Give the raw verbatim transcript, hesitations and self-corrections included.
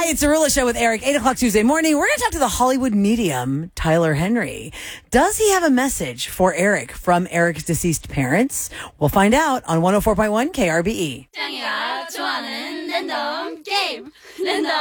Hi, it's the Rula Show with Eric. eight o'clock Tuesday morning. We're going to talk to the Hollywood medium, Tyler Henry. Does he have a message for Eric from Eric's deceased parents? We'll find out on one oh four point one K R B E. 짱이가 좋아하는 랜덤 게임. 랜덤